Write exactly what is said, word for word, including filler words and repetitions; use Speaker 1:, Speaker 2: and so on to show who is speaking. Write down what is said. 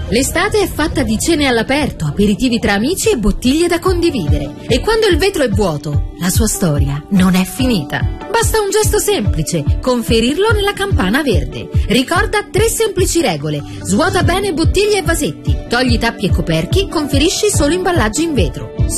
Speaker 1: L'estate è fatta di cene all'aperto, aperitivi tra amici e bottiglie da condividere. E quando il vetro è vuoto, la sua storia non è finita. Basta un gesto semplice, conferirlo nella campana verde. Ricorda tre semplici regole: svuota bene bottiglie e vasetti, togli tappi e coperchi, conferisci solo imballaggi in vetro.